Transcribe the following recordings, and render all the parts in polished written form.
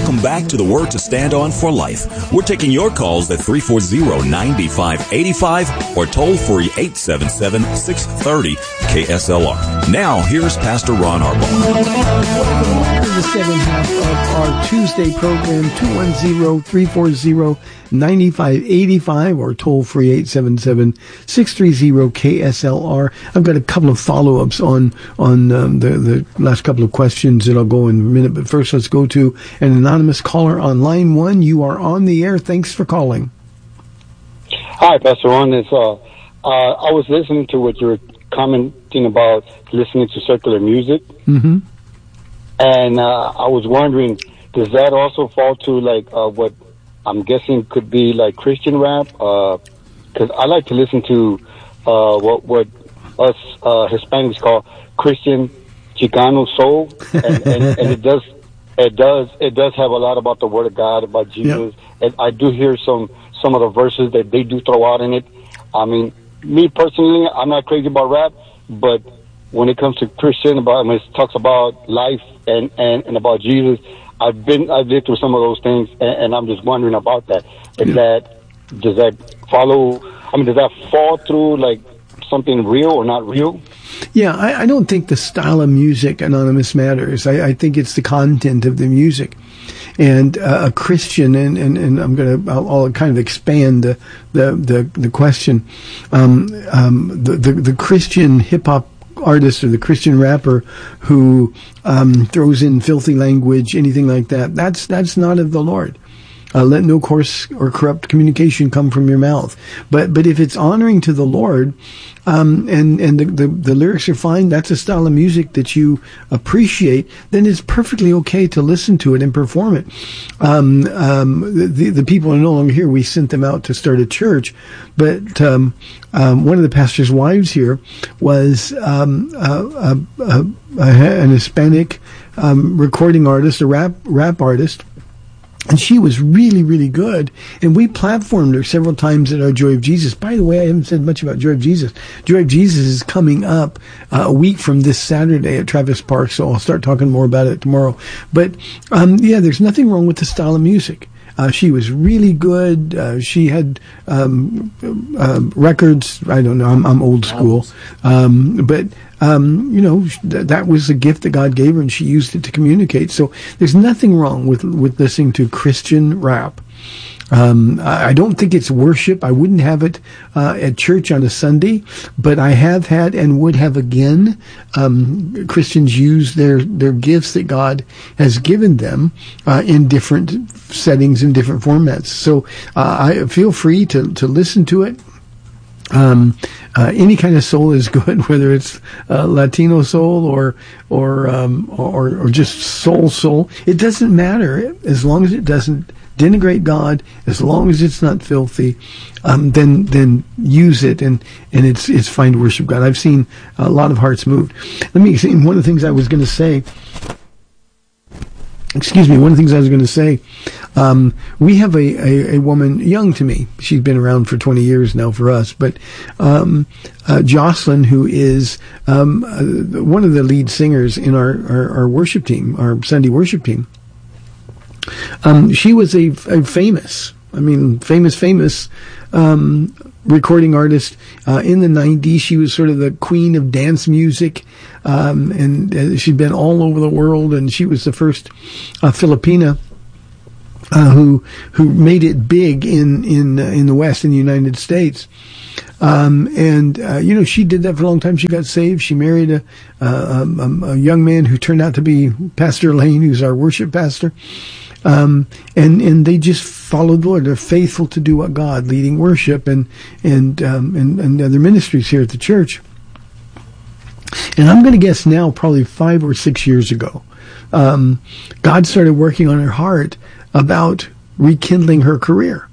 Welcome back to the Word to Stand On for Life. We're taking your calls at 340-9585 or toll free 877-630-KSLR. Now, here's Pastor Ron Arbaugh. Welcome to the second half of our Tuesday program, 210-340-9585 or toll free 877-630-KSLR. I've got a couple of follow-ups on the last couple of questions that I'll go in a minute, but first let's go to an anonymous caller on line 1. You are on the air. Thanks for calling. Hi, Pastor Ron. I was listening to what you were commenting about listening to secular music. Mm-hmm. And I was wondering, does that also fall to like what I'm guessing could be like Christian rap? Because I like to listen to what us Hispanics call Christian Chicano soul, and it does have a lot about the Word of God, about Jesus. Yep. And I do hear some of the verses that they do throw out in it. I mean, me personally, I'm not crazy about rap, but when it comes to Christian, it talks about life and about Jesus. I've lived through some of those things, and I'm just wondering about that. Does that fall through like something real or not real? Yeah, I don't think the style of music, Anonymous, matters. I think it's the content of the music. And a Christian, and I'll kind of expand the question. The Christian hip hop artist or the Christian rapper who throws in filthy language, anything like that, that's not of the Lord. Let no coarse or corrupt communication come from your mouth. But if it's honoring to the Lord, and the lyrics are fine, that's a style of music that you appreciate, then it's perfectly okay to listen to it and perform it. The people are no longer here. We sent them out to start a church, but one of the pastor's wives here was an Hispanic recording artist, a rap artist. And she was really, really good. And we platformed her several times at our Joy of Jesus. By the way, I haven't said much about Joy of Jesus. Joy of Jesus is coming up a week from this Saturday at Travis Park, so I'll start talking more about it tomorrow. But, there's nothing wrong with the style of music. She was really good. She had records. I don't know. I'm old school. But that was a gift that God gave her, and she used it to communicate. So there's nothing wrong with listening to Christian rap. I don't think it's worship. I wouldn't have it at church on a Sunday, but I have had and would have again Christians use their gifts that God has given them in different settings and different formats. So I feel free to listen to it. Any kind of soul is good, whether it's Latino soul or just soul. It doesn't matter as long as it doesn't denigrate God, as long as it's not filthy, then use it and it's fine to worship God. I've seen a lot of hearts moved. Let me see, one of the things I was going to say. We have a woman, young to me. She's been around for 20 years now for us, but Jocelyn, who is one of the lead singers in our worship team, our Sunday worship team. She was a famous recording artist in the 90s. She was sort of the queen of dance music, and she'd been all over the world, and she was the first Filipina who made it big in the West, in the United States. She did that for a long time. She got saved. She married a young man who turned out to be Pastor Lane, who's our worship pastor. And they just followed the Lord. They're faithful to do what God, leading worship and other ministries here at the church. And I'm going to guess now, probably 5 or 6 years ago, God started working on her heart about rekindling her career.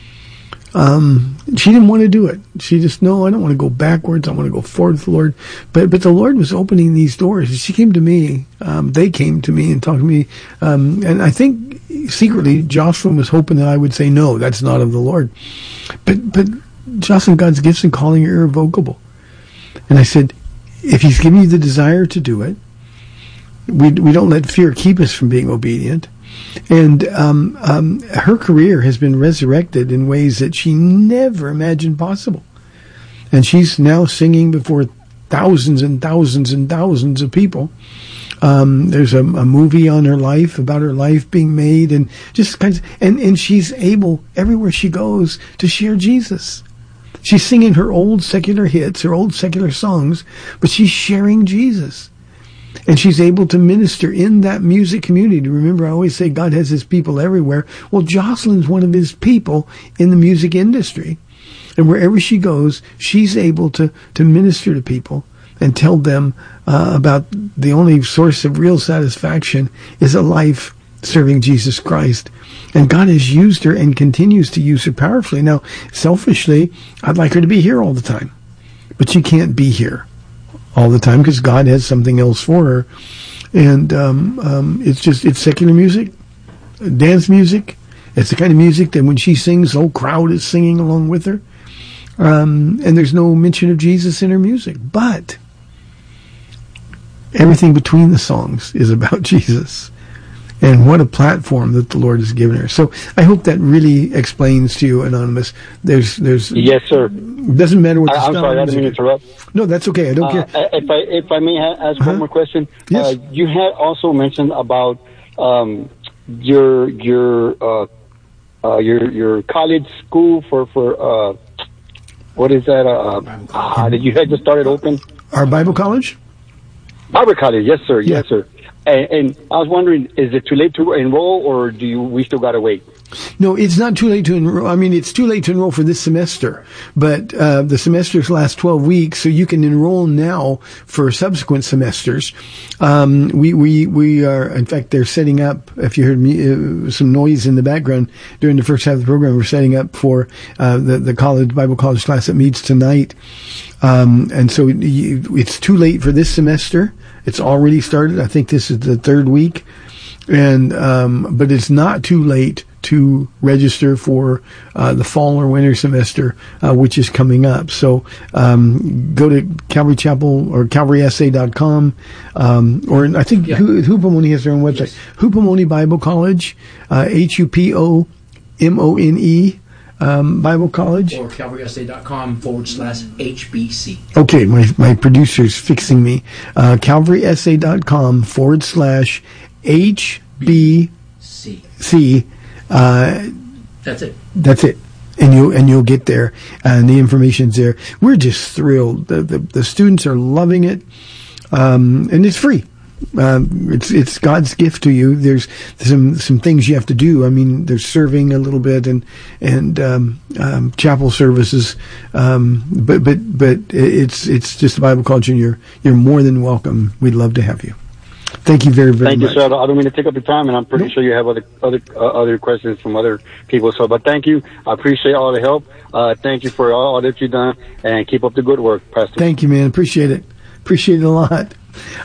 She didn't want to do it. She just, no, I don't want to go backwards. I want to go forward with the Lord. But the Lord was opening these doors. She came to me. They came to me and talked to me. And I think secretly Jocelyn was hoping that I would say, no, that's not of the Lord. But Jocelyn, God's gifts and calling are irrevocable. And I said, if He's given you the desire to do it, we don't let fear keep us from being obedient. And her career has been resurrected in ways that she never imagined possible. And she's now singing before thousands and thousands and thousands of people. There's a movie on her life, about her life being made, and just kinds of, and she's able, everywhere she goes, to share Jesus. She's singing her old secular hits, her old secular songs, but she's sharing Jesus. And she's able to minister in that music community. Remember, I always say God has his people everywhere. Well, Jocelyn's one of his people in the music industry. And wherever she goes, she's able to minister to people and tell them about the only source of real satisfaction is a life serving Jesus Christ. And God has used her and continues to use her powerfully. Now, selfishly, I'd like her to be here all the time. But she can't be here all the time because God has something else for her. And it's secular music, dance music. It's the kind of music that when she sings, the whole crowd is singing along with her. And there's no mention of Jesus in her music. But everything between the songs is about Jesus. And what a platform that the Lord has given her. So I hope that really explains to you, Anonymous. There's yes, sir. Doesn't matter what the style. I'm sorry, I didn't mean to interrupt. No, that's okay. I don't care. If I may ask one more question. Yes. You had also mentioned about your college school for what is that? That you had just started open. Our Bible college. Bible college, yes, sir. Yeah. Yes, sir. And I was wondering, is it too late to enroll, or we still got to wait? No, it's not too late to enroll. I mean, it's too late to enroll for this semester, but the semesters last 12 weeks, so you can enroll now for subsequent semesters. We are, in fact, they're setting up, if you heard me, some noise in the background during the first half of the program, we're setting up for the college, Bible college class that meets tonight. And so it's too late for this semester. It's already started. I think this is the third week. And, but it's not too late to register for, the fall or winter semester, which is coming up. So, go to Calvary Chapel or CalvarySA.com, or I think Hupomone has their own website. Yes. Hupomone Bible College, HUPOMONE, Bible College. Or CalvarySA.com/HBC. Okay, my producer's fixing me. CalvarySA.com/HBC. That's it. That's it. And you'll get there, and the information's there. We're just thrilled. The students are loving it, and it's free. It's God's gift to you. There's some things you have to do. I mean, there's serving a little bit and chapel services, but it's just a Bible college, and you're more than welcome. We'd love to have you. Thank you very much. Thank you, sir. I don't mean to take up your time, and I'm pretty sure you have other questions from other people. So, but thank you. I appreciate all the help. Thank you for all that you've done, and keep up the good work, Pastor. Thank you, man. Appreciate it. Appreciate it a lot.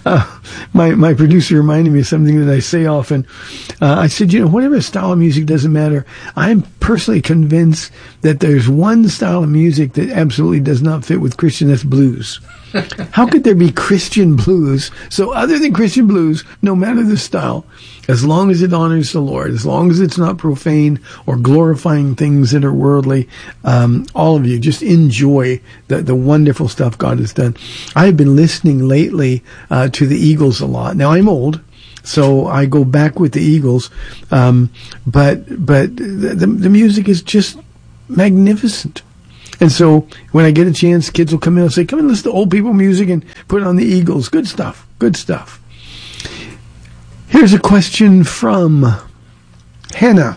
My producer reminded me of something that I say often. I said, whatever style of music, doesn't matter. I'm personally convinced that there's one style of music that absolutely does not fit with Christian. That's blues. How could there be Christian blues? So other than Christian blues, no matter the style, as long as it honors the Lord, as long as it's not profane or glorifying things that are worldly, all of you just enjoy the wonderful stuff God has done. I have been listening lately to the Eagles a lot. Now I'm old, so I go back with the Eagles, but the music is just magnificent. And so when I get a chance, kids will come in and say, come and listen to old people music and put on the Eagles. Good stuff. Good stuff. Here's a question from Hannah.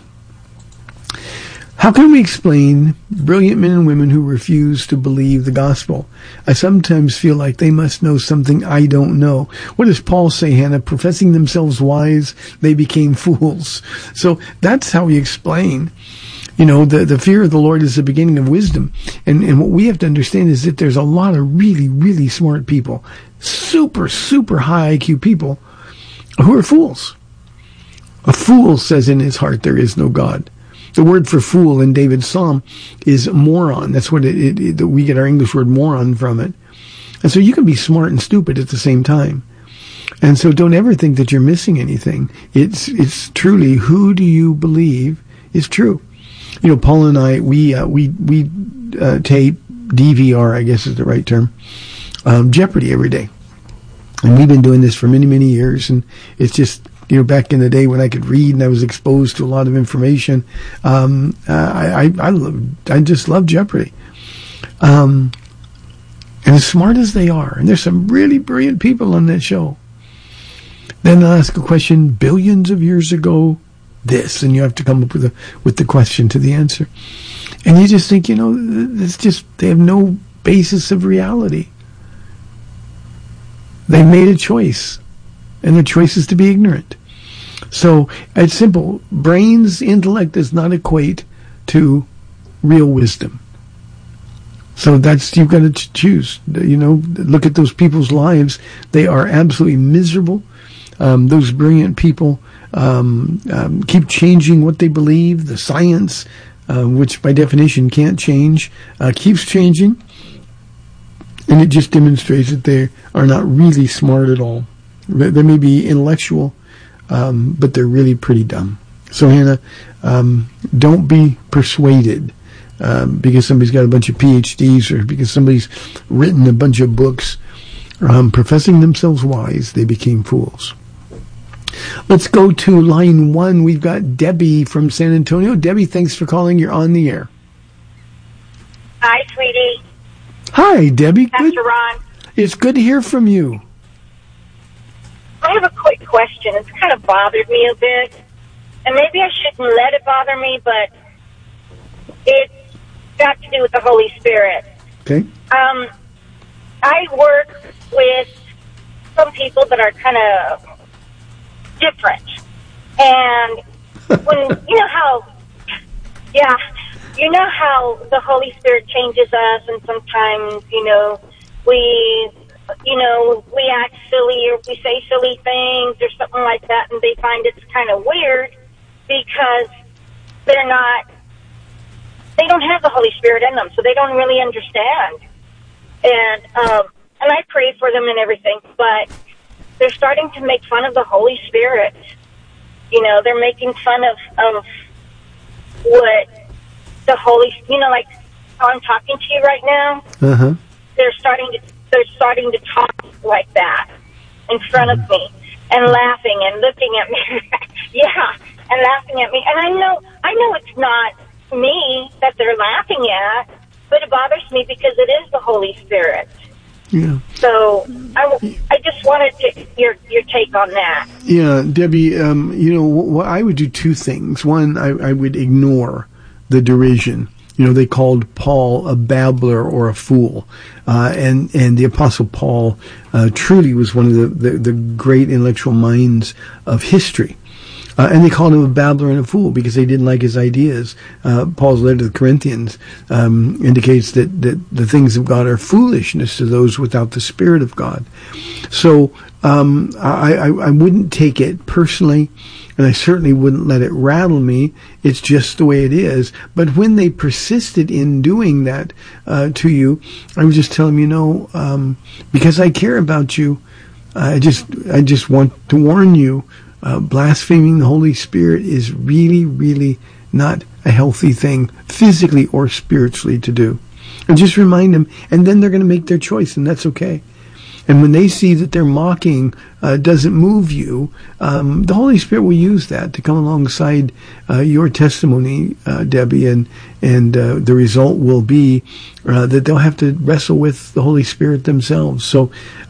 How can we explain brilliant men and women who refuse to believe the gospel? I sometimes feel like they must know something I don't know. What does Paul say, Hannah? Professing themselves wise, they became fools. So that's how we explain. The fear of the Lord is the beginning of wisdom. And what we have to understand is that there's a lot of really, really smart people, super, super high IQ people who are fools. A fool says in his heart there is no God. The word for fool in David's psalm is moron. That's what we get our English word moron from it. And so you can be smart and stupid at the same time. And so don't ever think that you're missing anything. It's truly, who do you believe is true? You know, Paul and I, we tape, DVR, I guess is the right term, Jeopardy every day. And we've been doing this for many, many years. And it's just, you know, back in the day when I could read and I was exposed to a lot of information, I just love Jeopardy. And as smart as they are, and there's some really brilliant people on that show, then they'll ask a question billions of years ago, this, and you have to come up with the question to the answer. And you just think, you know, it's just, they have no basis of reality. They've made a choice, and their choice is to be ignorant. So it's simple. Brains, intellect does not equate to real wisdom. So that's, you've got to choose. You know, look at those people's lives. They are absolutely miserable. Those brilliant people keep changing what they believe. The science, which by definition can't change, keeps changing. And it just demonstrates that they are not really smart at all. They may be intellectual, but they're really pretty dumb. So, Hannah, don't be persuaded because somebody's got a bunch of PhDs or because somebody's written a bunch of books professing themselves wise, they became fools. Let's go to line 1. We've got Debbie from San Antonio. Debbie, thanks for calling. You're on the air. Hi, sweetie. Hi, Debbie. Pastor Ron. It's good to hear from you. I have a quick question. It's kind of bothered me a bit. And maybe I shouldn't let it bother me, but it's got to do with the Holy Spirit. Okay. I work with some people that are kind of different. And when, you know how the Holy Spirit changes us, and sometimes, we act silly or we say silly things or something like that, and they find it's kind of weird because they don't have the Holy Spirit in them, so they don't really understand. And I pray for them and everything, but they're starting to make fun of the Holy Spirit. They're making fun of what the Holy, like how I'm talking to you right now. Uh-huh. They're starting to talk like that in front of me and laughing and looking at me. Yeah, and laughing at me. And I know it's not me that they're laughing at, but it bothers me because it is the Holy Spirit. Yeah. So I just wanted your take on that. Yeah, Debbie. I would do two things. One, I would ignore the derision. They called Paul a babbler or a fool, and the Apostle Paul truly was one of the great intellectual minds of history. And they called him a babbler and a fool because they didn't like his ideas. Paul's letter to the Corinthians indicates that the things of God are foolishness to those without the Spirit of God. So I wouldn't take it personally, and I certainly wouldn't let it rattle me. It's just the way it is. But when they persisted in doing that to you, I would just tell them, because I care about you, I just want to warn you. Blaspheming the Holy Spirit is really, really not a healthy thing, physically or spiritually, to do. And just remind them, and then they're going to make their choice, and that's okay. And when they see that their mocking doesn't move you, the Holy Spirit will use that to come alongside your testimony, Debbie, and the result will be that they'll have to wrestle with the Holy Spirit themselves. So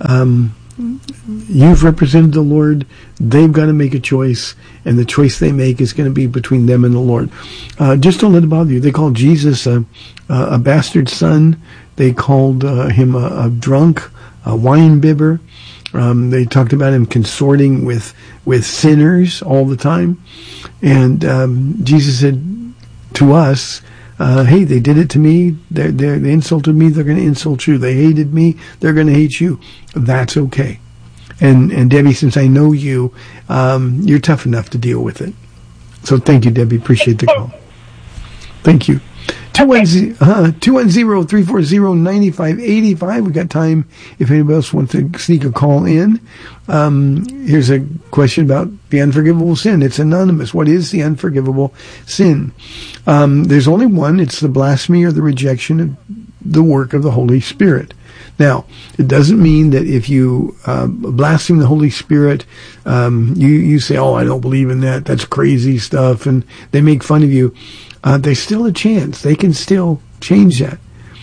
you've represented the Lord. They've got to make a choice, and the choice they make is going to be between them and the Lord. Just don't let it bother you. They called Jesus a bastard son. They called him a drunk, a wine bibber. They talked about him consorting with sinners all the time. And Jesus said to us, hey, they did it to me. They insulted me. They're going to insult you. They hated me. They're going to hate you. That's okay. And Debbie, since I know you, you're tough enough to deal with it. So thank you, Debbie. Appreciate the call. Thank you. 210-340-9585. We got time if anybody else wants to sneak a call in. Here's a question about the unforgivable sin. It's anonymous. What is the unforgivable sin? There's only one. It's the blasphemy or the rejection of the work of the Holy Spirit. Now, it doesn't mean that if you blaspheme the Holy Spirit, you say, "Oh, I don't believe in that. That's crazy stuff," and they make fun of you. There's still a chance. They can still change that.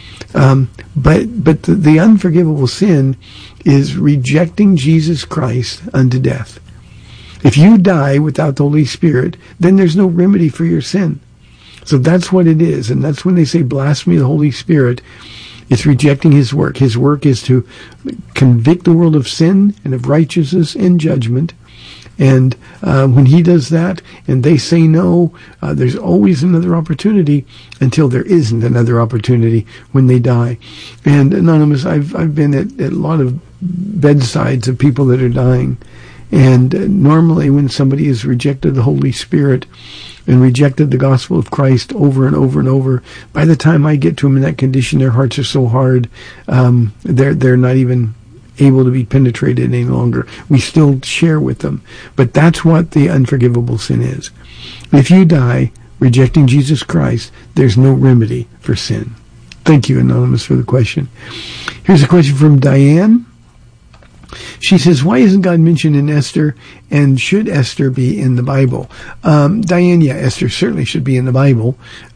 But the unforgivable sin is rejecting Jesus Christ unto death. If you die without the Holy Spirit, then there's no remedy for your sin. So that's what it is. And that's when they say blasphemy of the Holy Spirit. It's rejecting His work. His work is to convict the world of sin and of righteousness and judgment. And when He does that and they say no, there's always another opportunity until there isn't another opportunity when they die. And Anonymous, I've been at a lot of bedsides of people that are dying. And normally when somebody has rejected the Holy Spirit and rejected the gospel of Christ over and over and over, by the time I get to them in that condition, their hearts are so hard, they're not even able to be penetrated any longer. We still share with them. But that's what the unforgivable sin is. If you die rejecting Jesus Christ, there's no remedy for sin. Thank you, Anonymous, for the question. Here's a question from Diane. She says, why isn't God mentioned in Esther, and should Esther be in the Bible? Diane, yeah, Esther certainly should be in the Bible.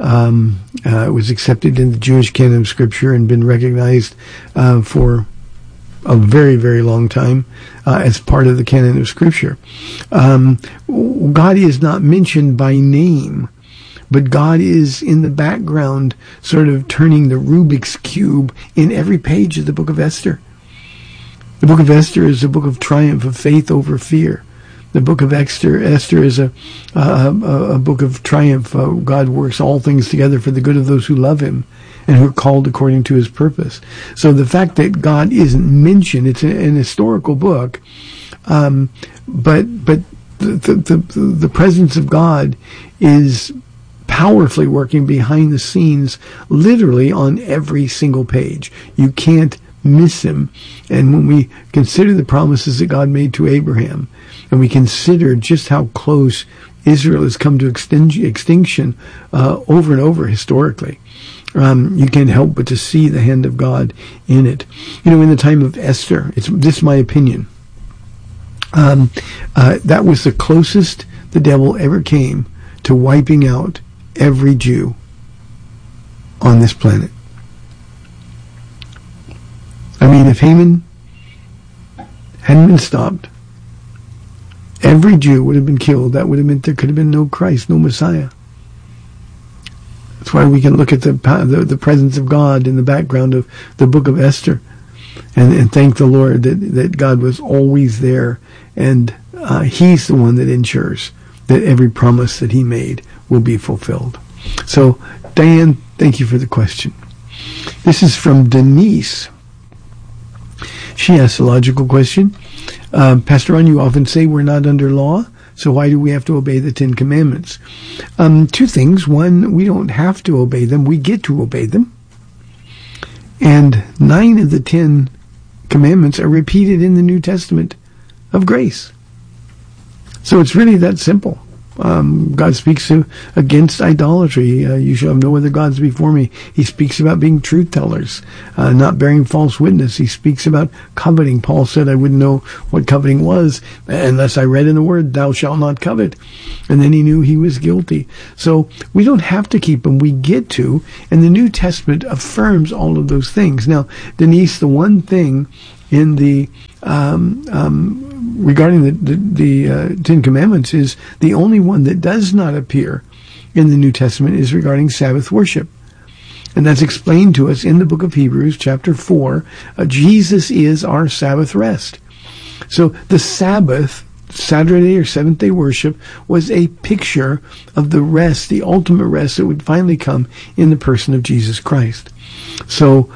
It was accepted in the Jewish canon of Scripture and been recognized for a very, very long time as part of the canon of Scripture. God is not mentioned by name, but God is in the background sort of turning the Rubik's Cube in every page of the book of Esther. The book of Esther is a book of triumph of faith over fear. The book of Esther is a book of triumph. God works all things together for the good of those who love Him and who are called according to His purpose. So the fact that God isn't mentioned, it's an historical book, but the presence of God is powerfully working behind the scenes, literally on every single page. You can't miss Him. And when we consider the promises that God made to Abraham, and we consider just how close Israel has come to extinction over and over historically, you can't help but to see the hand of God in it. You know, in the time of Esther, this is my opinion, that was the closest the devil ever came to wiping out every Jew on this planet. I mean, if Haman hadn't been stopped, every Jew would have been killed. That would have meant there could have been no Christ, no Messiah. That's why we can look at the presence of God in the background of the book of Esther and thank the Lord that God was always there, and He's the one that ensures that every promise that He made will be fulfilled. So, Diane, thank you for the question. This is from Denise. She asks a logical question. Pastor Ron, you often say we're not under law, so why do we have to obey the Ten Commandments? Two things. One, we don't have to obey them. We get to obey them. And 9 of the 10 commandments are repeated in the New Testament of grace. So it's really that simple. God speaks against idolatry. You shall have no other gods before me. He speaks about being truth tellers, not bearing false witness. He speaks about coveting. Paul said, I wouldn't know what coveting was unless I read in the Word, thou shalt not covet. And then he knew he was guilty. So we don't have to keep them. We get to. And the New Testament affirms all of those things. Now, Denise, the one thing in the regarding the Ten Commandments is the only one that does not appear in the New Testament is regarding Sabbath worship. And that's explained to us in the book of Hebrews, chapter 4. Jesus is our Sabbath rest. So the Sabbath, Saturday or Seventh-day worship, was a picture of the rest, the ultimate rest that would finally come in the person of Jesus Christ. So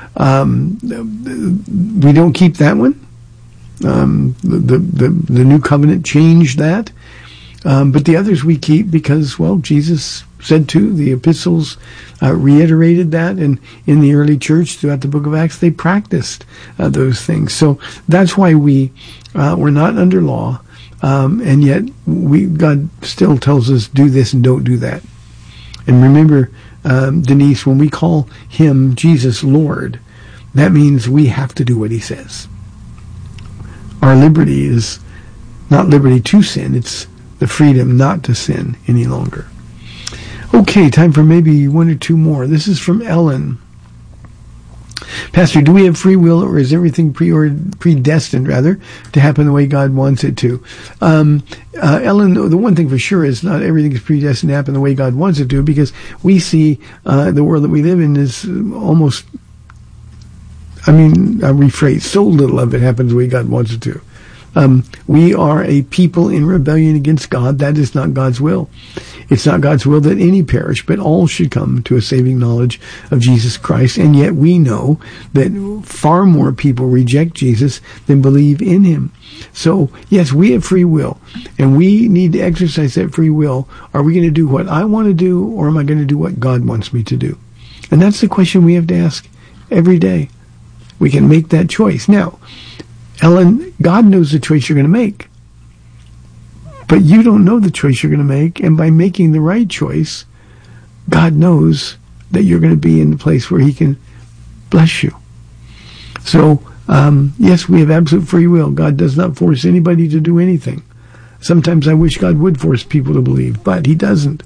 we don't keep that one. The new covenant changed that. But the others we keep because, well, Jesus said to. The epistles reiterated that, and in the early church throughout the book of Acts, they practiced those things. So that's why we're not under law, and yet God still tells us do this and don't do that. And remember, Denise, when we call him, Jesus, Lord, that means we have to do what he says. Our liberty is not liberty to sin, it's the freedom not to sin any longer. Okay, time for maybe one or two more. This is from Ellen. Pastor, do we have free will, or is everything predestined, to happen the way God wants it to? Ellen, the one thing for sure is not everything is predestined to happen the way God wants it to, because we see the world that we live in is almost, I rephrase, so little of it happens the way God wants it to. We are a people in rebellion against God. That is not God's will. It's not God's will that any perish, but all should come to a saving knowledge of Jesus Christ. And yet we know that far more people reject Jesus than believe in him. So, yes, we have free will, and we need to exercise that free will. Are we going to do what I want to do, or am I going to do what God wants me to do? And that's the question we have to ask every day. We can make that choice. Now, Ellen, God knows the choice you're going to make. But you don't know the choice you're going to make, and by making the right choice, God knows that you're going to be in the place where he can bless you. So, yes, we have absolute free will. God does not force anybody to do anything. Sometimes I wish God would force people to believe, but he doesn't.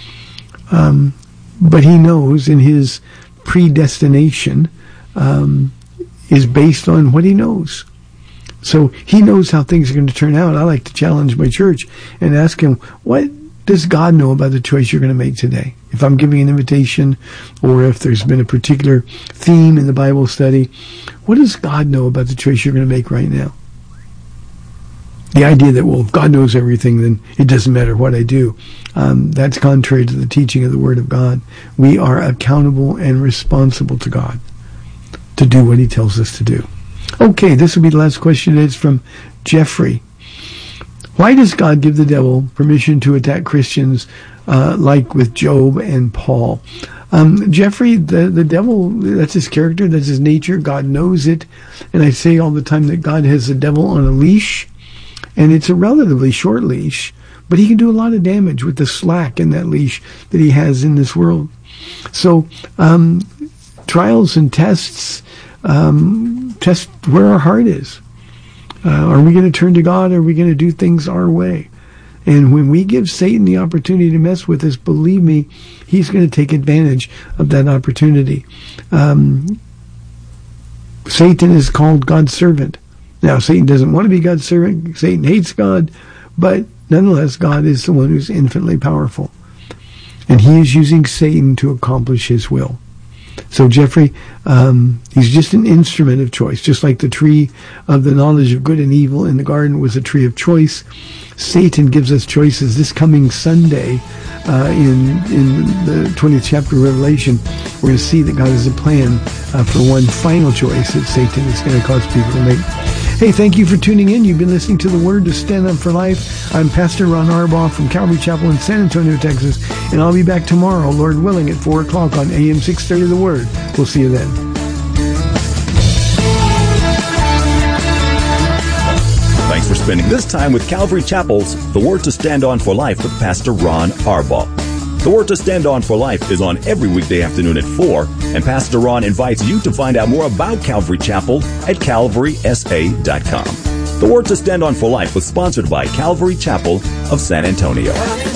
But he knows, in his predestination is based on what he knows. So he knows how things are going to turn out. I like to challenge my church and ask him, what does God know about the choice you're going to make today? If I'm giving an invitation, or if there's been a particular theme in the Bible study, what does God know about the choice you're going to make right now? The idea that, well, if God knows everything, then it doesn't matter what I do. That's contrary to the teaching of the Word of God. We are accountable and responsible to God to do what he tells us to do. Okay, this will be the last question. It's from Jeffrey. Why does God give the devil permission to attack Christians like with Job and Paul? Jeffrey, the devil, that's his character, that's his nature. God knows it. And I say all the time that God has the devil on a leash, and it's a relatively short leash, but he can do a lot of damage with the slack in that leash that he has in this world. So trials and tests test where our heart is. Are we going to turn to God, or are we going to do things our way? And when we give Satan the opportunity to mess with us, believe me, he's going to take advantage of that opportunity. Satan is called God's servant. Now, Satan doesn't want to be God's servant. Satan hates God, but nonetheless, God is the one who's infinitely powerful. And he is using Satan to accomplish his will. So Jeffrey, he's just an instrument of choice. Just like the tree of the knowledge of good and evil in the garden was a tree of choice, Satan gives us choices. This coming Sunday, in the 20th chapter of Revelation, we're going to see that God has a plan for one final choice that Satan is going to cause people to make. Hey, thank you for tuning in. You've been listening to The Word to Stand Up for Life. I'm Pastor Ron Arbaugh from Calvary Chapel in San Antonio, Texas, and I'll be back tomorrow, Lord willing, at 4 o'clock on AM 630 The Word. We'll see you then. Thanks for spending this time with Calvary Chapel's The Word to Stand On for Life with Pastor Ron Arbaugh. The Word to Stand On for Life is on every weekday afternoon at 4, and Pastor Ron invites you to find out more about Calvary Chapel at calvarysa.com. The Word to Stand On for Life was sponsored by Calvary Chapel of San Antonio.